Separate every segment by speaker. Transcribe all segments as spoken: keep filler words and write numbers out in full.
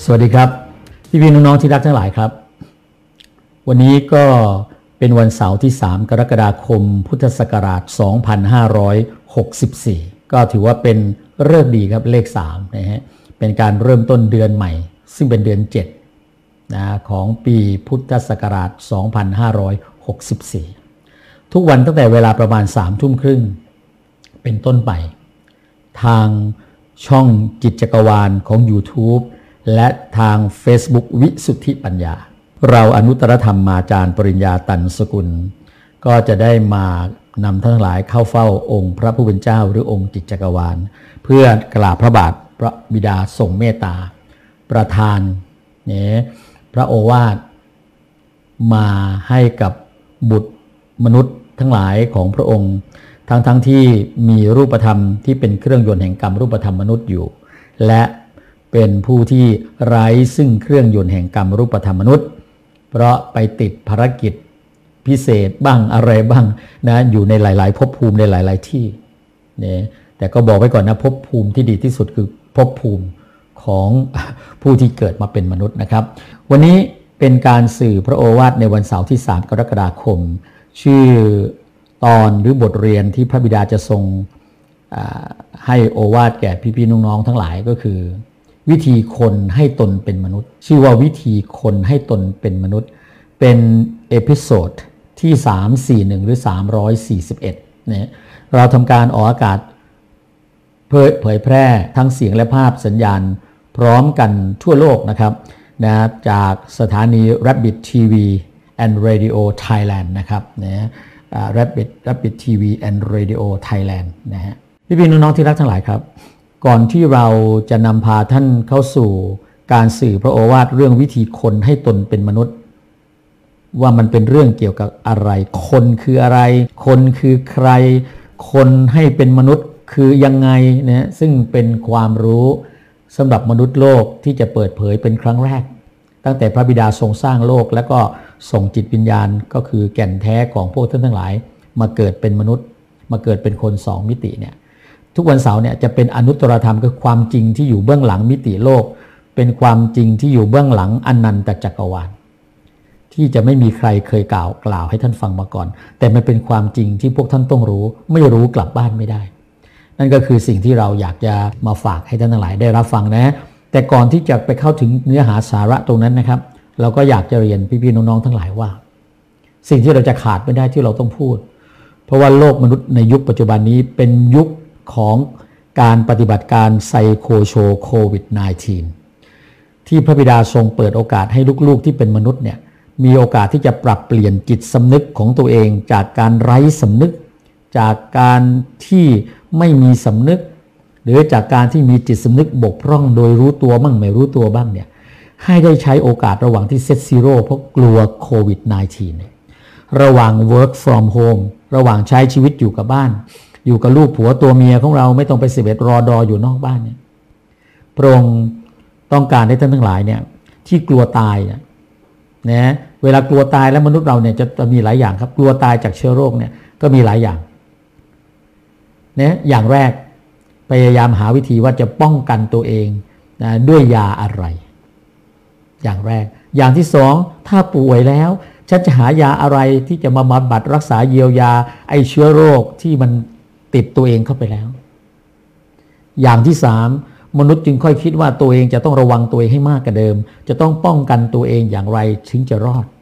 Speaker 1: สวัสดีครับพี่พี่น้องๆที่รักทั้งหลายครับวันนี้ก็เป็นวันเสาร์ที่สามกรกฎาคมพุทธศักราชสองพันห้าร้อยหกสิบสี่ก็ถือว่าเป็นฤกษ์ดีครับเลขสามนะฮะเป็นการเริ่มต้นเดือนใหม่ซึ่งเป็นเดือนเจ็ดนะของปีพุทธศักราชสองพันห้าร้อยหกสิบสี่ทุกวันตั้งแต่เวลาประมาณสามทุ่มครึ่งเป็นต้นไปทางช่องจิตจักรวาลของ YouTube และทาง Facebook วิสุทธิปัญญาเราอนุตตรธรรมมาจารย์ปริญญาตันสกุลก็จะได้มานำทั้งหลายเข้าเฝ้าองค์พระผู้เป็นเจ้าหรือองค์จิตจักรวาลเพื่อกราบพระบาทพระบิดาทรงเมตตาประทานเนี่ยพระโอวาทมาให้กับบุตรมนุษย์ทั้งหลายของพระองค์ทั้งทั้งที่มีรูปธรรมที่เป็นเครื่องยนต์แห่งกรรมรูปธรรมมนุษย์อยู่และเป็นผู้ที่ไร้ซึ่งเครื่องยนต์แห่งกรรมรูปธรรมมนุษย์เพราะไปติดภารกิจพิเศษบ้างอะไรบ้างนะอยู่ในหลายๆภพภูมิในหลายๆที่เนี่ยแต่ก็บอกไว้ก่อนนะภพภูมิที่ดีที่สุดคือภพภูมิของผู้ที่เกิดมาเป็นมนุษย์นะครับวันนี้เป็นการสื่อพระโอวาทในวันเสาร์ที่สามกรกฎาคมชื่อตอนหรือบทเรียนที่พระบิดาจะทรงให้โอวาทแก่พี่ๆน้องๆทั้งหลายก็คือวิธีคนให้ตนเป็นมนุษย์ชื่อว่าวิธีคนให้ตนเป็นมนุษย์เป็นเอพิโซดที่สามร้อยสี่สิบเอ็ดหรือสามร้อยสี่สิบเอ็ดนะเราทำการออกอากาศเผยแพร่ทั้งเสียงและภาพสัญญาณพร้อมกันทั่วโลกนะครับนะจากสถานี Rabbit ที วี and Radio Thailand นะครับนะ Rabbit Rabbit ที วี and Radio Thailand นะฮะพี่ๆน้องๆที่รักทั้งหลายครับก่อนที่เราจะนำพาท่านเข้าสู่การสื่อพระโอวาทเรื่องวิธีคนให้ตนเป็นมนุษย์ว่ามันเป็นเรื่องเกี่ยวกับอะไรคนคืออะไรคนคือใครคนให้เป็นมนุษย์คือยังไงนะซึ่งเป็นความรู้สำหรับมนุษย์โลกที่จะเปิดเผยเป็นครั้งแรกตั้งแต่พระบิดาทรงสร้างโลกแล้วก็ส่งจิตวิญญาณก็คือแก่นแท้ของพวกท่านทั้งหลายมาเกิดเป็นมนุษย์มาเกิดเป็นคนสองมิติเนี่ยทุกวันเสาร์เนี่ยจะเป็นอนุตตรธรรมคือความจริงที่อยู่เบื้องหลังมิติโลกเป็นความจริงที่อยู่เบื้องหลังอนันตจักรวาลที่จะไม่มีใครเคยกล่าวกล่าวให้ท่านฟังมาก่อนแต่มันเป็นความจริงที่พวกท่านต้องรู้ไม่รู้กลับบ้านไม่ได้นั่นก็คือสิ่งที่เราอยากจะมาฝากให้ท่านทั้งหลายได้รับฟังนะแต่ก่อนที่จะไปเข้าถึงเนื้อหาสาระตรงนั้นนะครับเราก็อยากจะเรียนพี่ๆน้องๆทั้งหลายว่าสิ่งที่เราจะขาดไม่ได้ที่เราต้องพูดเพราะว่าโลกมนุษย์ในยุคปัจจุบันนี้เป็นยุคของการปฏิบัติการไซโคโชโควิด สิบเก้า ที่พระบิดาทรงเปิดโอกาสให้ลูกๆที่เป็นมนุษย์เนี่ยมีโอกาสที่จะปรับเปลี่ยนจิตสำนึกของตัวเองจากการไร้สำนึกจากการที่ไม่มีสำนึกหรือจากการที่มีจิตสำนึกบกพร่องโดยรู้ตัวบ้างไม่รู้ตัวบ้างเนี่ยให้ได้ใช้โอกาสระหว่างที่เซตซีโร่เพราะกลัวโควิด สิบเก้า เนี่ยระหว่าง work from home ระหว่างใช้ชีวิตอยู่กับบ้านอยู่กับลูกผัวตัวเมียของเราไม่ต้องไปสิบเอ็ดรอดออยู่นอกบ้านเนี่ยพระองค์ต้องการให้ท่านทั้งหลายเนี่ยที่กลัวตายเนี่ยนะเวลากลัวตายแล้วมนุษย์เราเนี่ยจะจะมีหลายอย่างครับกลัวตายจากเชื้อโรคเนี่ยก็มีหลายอย่างเนี่ยอย่างแรกพยายามหาวิธีว่าจะป้องกันตัวเองนะด้วยยาอะไรอย่างแรกอย่างที่สองถ้าป่วยแล้วฉันจะหายาอะไรที่จะมาบำบัดรักษาเยียวยาไอ้เชื้อโรคที่มันติดตัวเองเข้าไปแล้วอย่างที่สามมนุษย์จึงค่อยคิดว่าตัวเองจะต้องระวังตัวเองให้มากกว่าเดิมจะต้องป้องกันตัวเองอย่างไรถึงจะรอด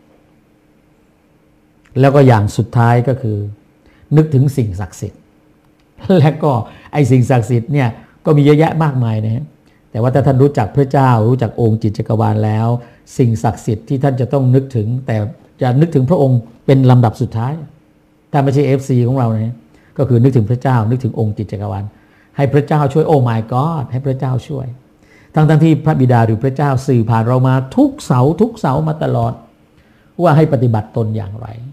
Speaker 1: แล้วก็อย่างสุดท้ายก็คือนึกถึงสิ่งศักดิ์สิทธิ์และก็ไอ้สิ่งศักดิ์สิทธิ์เนี่ยก็มีเยอะแยะมากมายนะฮะแต่ว่าถ้าท่านรู้จักพระเจ้ารู้จักองค์จิตจักรวาลแล้วสิ่งศักดิ์สิทธิ์ที่ท่านจะต้องนึกถึงแต่จะนึกถึงพระองค์เป็นลำดับสุดท้ายถ้าไม่ใช่ เอฟ ซี ของเรานะก็คือนึกถึงพระเจ้านึกถึงองค์จิตจักรวาลให้พระเจ้าช่วยโอ้ my god ให้พระเจ้าช่วยทั้งทั้งที่พระบิดาหรือพระเจ้าสื่อผ่านเรามาทุกเสาทุกเสามาตลอดว่าให้ปฏิบัติตนอย่างไร